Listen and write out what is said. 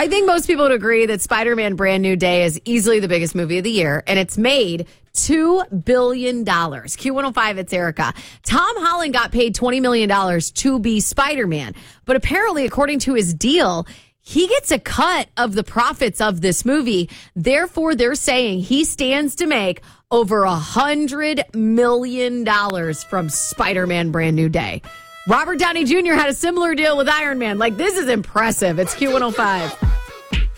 I think most people would agree that Spider-Man Brand New Day is easily the biggest movie of the year, and it's made $2 billion. Q105, it's Erica. Tom Holland got paid $20 million to be Spider-Man, but apparently, according to his deal, he gets a cut of the profits of this movie. Therefore, they're saying he stands to make over $100 million from Spider-Man Brand New Day. Robert Downey Jr. had a similar deal with Iron Man. Like, this is impressive. It's Q105.